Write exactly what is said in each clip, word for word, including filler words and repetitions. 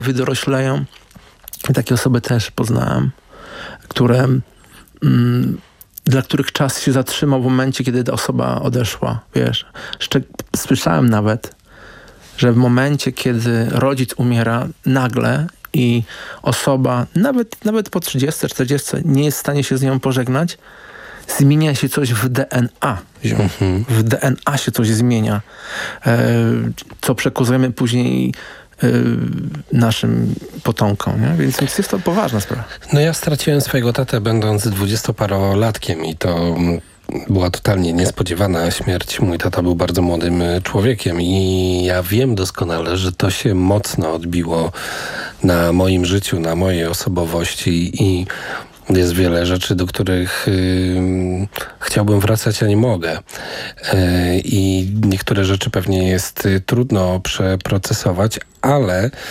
wydorośleją. I takie osoby też poznałem, które, mm, dla których czas się zatrzymał w momencie, kiedy ta osoba odeszła. Wiesz, Szcze- słyszałem nawet, że w momencie, kiedy rodzic umiera nagle i osoba, nawet, nawet po trzydziestce, czterdziestce, nie jest w stanie się z nią pożegnać, zmienia się coś w D N A. Mhm. W D N A się coś zmienia, e, co przekazujemy później e, naszym potomkom. Nie? Więc jest to poważna sprawa. No ja straciłem swojego tatę będąc dwudziestoparolatkiem i to była totalnie niespodziewana śmierć. Mój tata był bardzo młodym człowiekiem i ja wiem doskonale, że to się mocno odbiło na moim życiu, na mojej osobowości i jest wiele rzeczy, do których y, chciałbym wracać, a nie mogę. Y, I niektóre rzeczy pewnie jest y, trudno przeprocesować, ale y,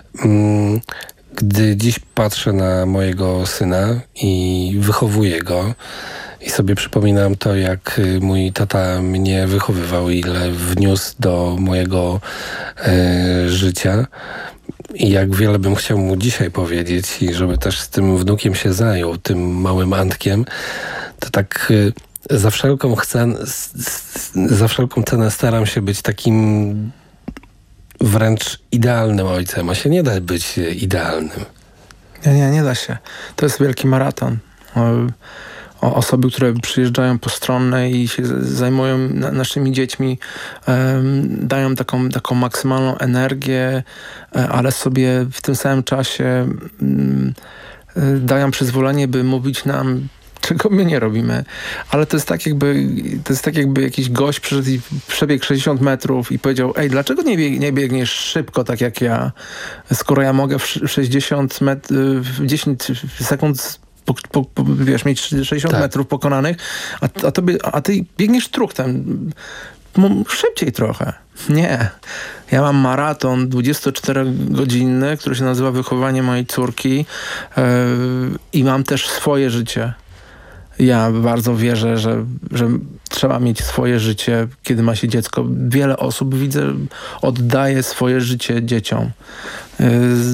gdy dziś patrzę na mojego syna i wychowuję go i sobie przypominam to, jak y, mój tata mnie wychowywał, ile wniósł do mojego y, życia, i jak wiele bym chciał mu dzisiaj powiedzieć i żeby też z tym wnukiem się zajął, tym małym Antkiem, to tak y, za wszelką cenę, za wszelką cenę staram się być takim wręcz idealnym ojcem, a się nie da być idealnym. Nie, nie, nie da się. To jest wielki maraton. O, o osoby, które przyjeżdżają postronne i się zajmują na, naszymi dziećmi, um, dają taką, taką maksymalną energię, ale sobie w tym samym czasie um, dają przyzwolenie, by mówić nam, czego my nie robimy. Ale to jest tak jakby, to jest tak jakby jakiś gość przyszedł i przebiegł sześćdziesiąt metrów i powiedział: ej, dlaczego nie, bieg nie biegniesz szybko tak jak ja, skoro ja mogę w sześćdziesiąt metrów, w dziesięć sekund Po, po, po, wiesz, mieć sześćdziesiąt tak. metrów pokonanych, a, a, tobie, a ty biegniesz truchtem. Szybciej trochę. Nie. Ja mam maraton dwudziestoczterogodzinny, który się nazywa Wychowanie mojej córki yy, i mam też swoje życie. Ja bardzo wierzę, że, że trzeba mieć swoje życie, kiedy ma się dziecko. Wiele osób, widzę, oddaje swoje życie dzieciom. Yy,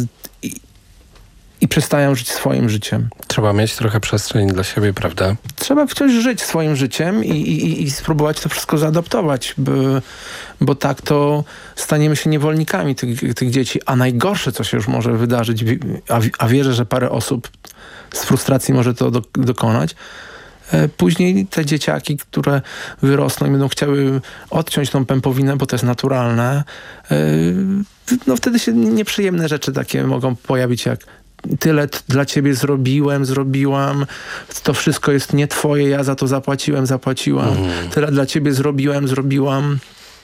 I przestają żyć swoim życiem. Trzeba mieć trochę przestrzeni dla siebie, prawda? Trzeba wciąż żyć swoim życiem i, i, i spróbować to wszystko zaadoptować, by, bo tak to staniemy się niewolnikami tych, tych dzieci. A najgorsze, co się już może wydarzyć, a, a wierzę, że parę osób z frustracji może to do, dokonać, później te dzieciaki, które wyrosną i będą chciały odciąć tą pępowinę, bo to jest naturalne, no wtedy się nieprzyjemne rzeczy takie mogą pojawić, jak tyle dla ciebie zrobiłem, zrobiłam, to wszystko jest nie twoje, ja za to zapłaciłem, zapłaciłam, mm. tyle dla ciebie zrobiłem, zrobiłam.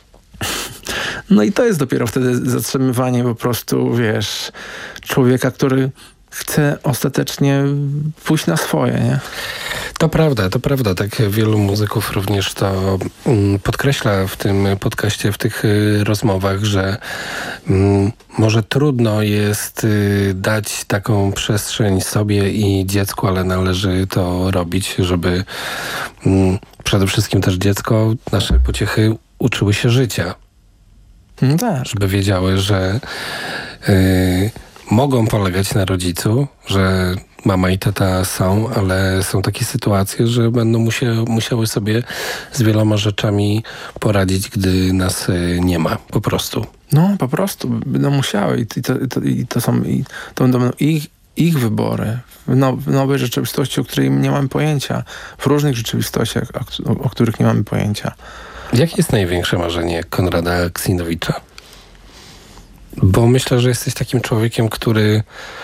No i to jest dopiero wtedy zatrzymywanie po prostu, wiesz, człowieka, który chce ostatecznie pójść na swoje, nie? To prawda, to prawda. Tak wielu muzyków również to mm, podkreśla w tym podcaście, w tych y, rozmowach, że mm, może trudno jest y, dać taką przestrzeń sobie i dziecku, ale należy to robić, żeby mm, przede wszystkim też dziecko, nasze pociechy uczyły się życia. No tak. Żeby wiedziały, że y, mogą polegać na rodzicu, że mama i tata są, ale są takie sytuacje, że będą musiały, musiały sobie z wieloma rzeczami poradzić, gdy nas nie ma, po prostu. No, po prostu będą musiały i to, i to, i to są i to będą ich, ich wybory w, now, w nowej rzeczywistości, o której nie mamy pojęcia, w różnych rzeczywistościach, o, o których nie mamy pojęcia. Jakie jest największe marzenie Konrada Ksinowicza? Bo myślę, że jesteś takim człowiekiem, który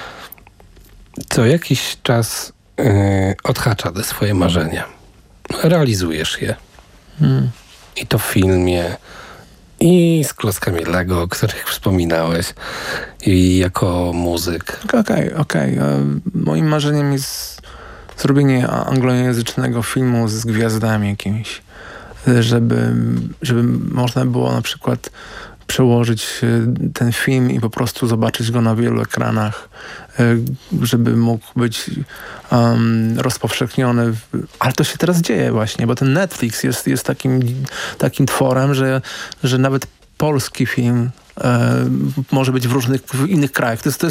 co jakiś czas yy, odhacza te swoje marzenia. Realizujesz je. Hmm. I to w filmie, i z klockami Lego, o których wspominałeś, i jako muzyk. Okej, okay, okej. Okay. Moim marzeniem jest zrobienie anglojęzycznego filmu z gwiazdami jakimiś. Żeby, żeby można było na przykład przełożyć ten film i po prostu zobaczyć go na wielu ekranach, żeby mógł być um, rozpowszechniony. Ale to się teraz dzieje właśnie, bo ten Netflix jest, jest takim, takim tworem, że, że nawet polski film e, może być w różnych w innych krajach. To jest, to jest